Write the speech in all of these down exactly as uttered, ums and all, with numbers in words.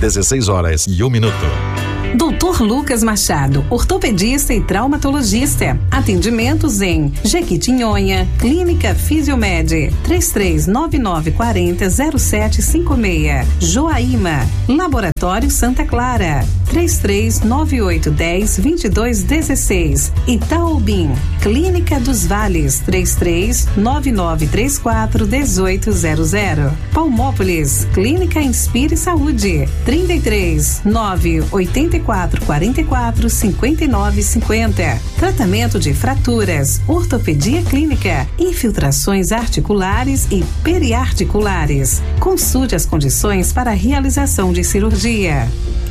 dezesseis horas e um minuto. doutor Lucas Machado, ortopedista e traumatologista. Atendimentos em Jequitinhonha, Clínica Fisiomed, três três nove nove quatro zero zero sete cinco seis. Joaíma, Laboratório Santa Clara, três três nove oito um zero dois dois um seis. Itaobim, Clínica dos Vales, três três nove nove três quatro um oito zero zero. Palmópolis, Clínica Inspire Saúde, trinta e três nove oitenta e quatro quarenta e quatro cinquenta e nove cinquenta. Tratamento de fraturas, ortopedia clínica, infiltrações articulares e periarticulares. Consulte as condições para a realização de cirurgia.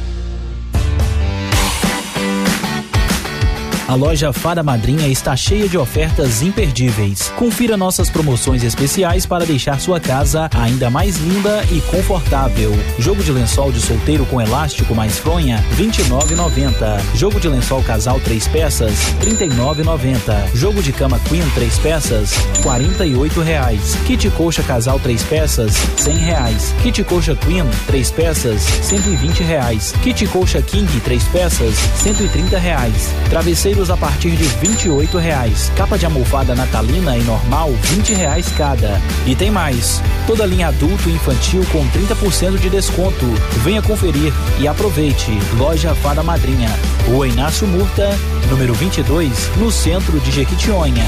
A loja Fada Madrinha está cheia de ofertas imperdíveis. Confira nossas promoções especiais para deixar sua casa ainda mais linda e confortável. Jogo de lençol de solteiro com elástico mais fronha, vinte e nove reais e noventa centavos. Jogo de lençol casal três peças, trinta e nove reais e noventa centavos. Jogo de cama queen três peças, quarenta e oito reais. Kit coxa casal três peças, cem reais. Kit coxa queen três peças, cento e vinte reais. Kit coxa king três peças, cento e trinta reais. Travesseiro a partir de vinte e oito reais. Capa de almofada natalina e normal, vinte reais cada. E tem mais, toda linha adulto e infantil com trinta por cento de desconto. Venha conferir e aproveite. Loja Fada Madrinha, Rua Inácio Murta, número vinte e dois, no centro de Jequitinhonha.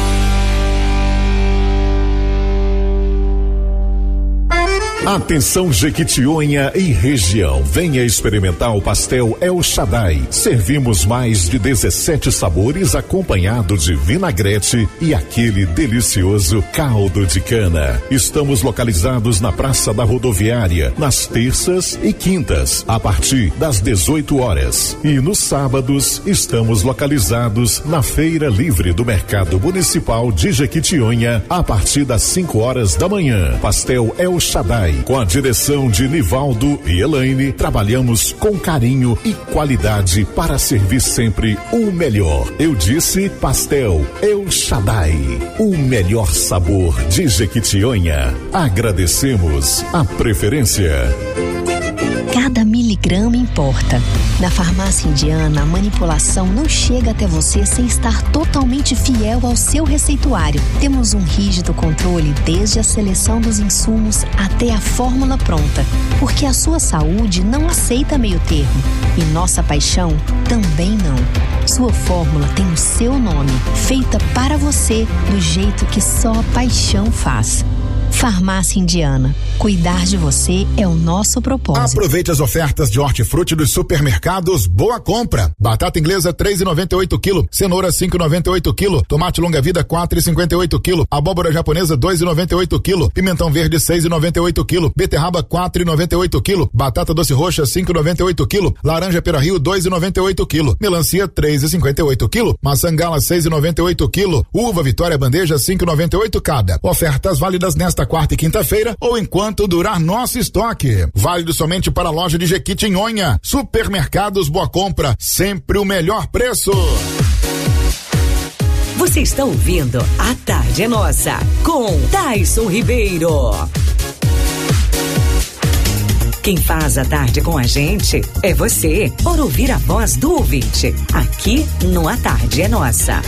Atenção Jequitinhonha e região, venha experimentar o pastel El Shaddai. Servimos mais de dezessete sabores acompanhado de vinagrete e aquele delicioso caldo de cana. Estamos localizados na Praça da Rodoviária, nas terças e quintas, a partir das dezoito horas. E nos sábados estamos localizados na Feira Livre do Mercado Municipal de Jequitinhonha, a partir das cinco horas da manhã. Pastel El Shaddai, com a direção de Nivaldo e Elaine, trabalhamos com carinho e qualidade para servir sempre o melhor. Eu disse Pastel El Shaddai, o melhor sabor de Jequitinhonha. Agradecemos a preferência. Cada miligrama importa. Na farmácia indiana, a manipulação não chega até você sem estar totalmente fiel ao seu receituário. Temos um rígido controle desde a seleção dos insumos até a fórmula pronta, porque a sua saúde não aceita meio termo e nossa paixão também não. Sua fórmula tem o seu nome, feita para você do jeito que só a paixão faz. Farmácia Indiana. Cuidar de você é o nosso propósito. Aproveite as ofertas de hortifruti dos supermercados Boa Compra. Batata inglesa três reais e noventa e oito quilo, cenoura cinco reais e noventa e oito quilo, tomate longa vida quatro reais e cinquenta e oito quilo, abóbora japonesa dois reais e noventa e oito quilo, pimentão verde seis reais e noventa e oito quilo, beterraba quatro reais e noventa e oito quilo, batata doce roxa cinco reais e noventa e oito quilo, laranja pera-rio dois reais e noventa e oito quilo, melancia três reais e cinquenta e oito quilo, maçã gala seis reais e noventa e oito quilo, uva Vitória bandeja cinco reais e noventa e oito cada. Ofertas válidas nesta quarta e quinta-feira ou enquanto durar nosso estoque. Válido somente para a loja de Jequitinhonha. Supermercados Boa Compra, sempre o melhor preço. Você está ouvindo A Tarde é Nossa com Taison Ribeiro. Quem faz a tarde com a gente é você, por ouvir a voz do ouvinte, aqui no A Tarde é Nossa.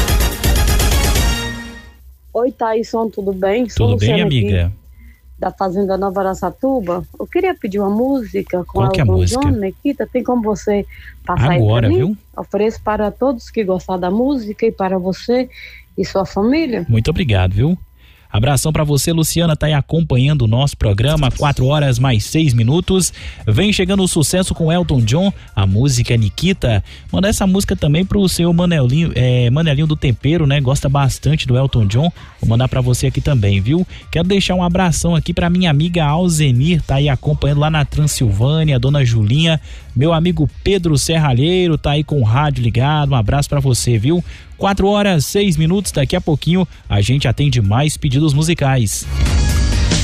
Oi, Taison, tudo bem? Sou tudo bem, amiga? Da Fazenda Nova Araçatuba. Eu queria pedir uma música com Qual que é a música? John, Nikita. Tem como você passar agora, aí pra mim? Viu? Ofereço para todos que gostar da música e para você e sua família. Muito obrigado, viu? Abração pra você, Luciana, tá aí acompanhando o nosso programa, quatro horas mais seis minutos. Vem chegando o sucesso com Elton John, a música Nikita. Manda essa música também pro seu Manelinho, é, Manelinho do Tempero, né? Gosta bastante do Elton John. Vou mandar pra você aqui também, viu? Quero deixar um abração aqui pra minha amiga Alzenir, tá aí acompanhando lá na Transilvânia, Dona Julinha. Meu amigo Pedro Serralheiro tá aí com o rádio ligado. Um abraço pra você, viu? quatro horas, seis minutos, daqui a pouquinho a gente atende mais pedidos musicais.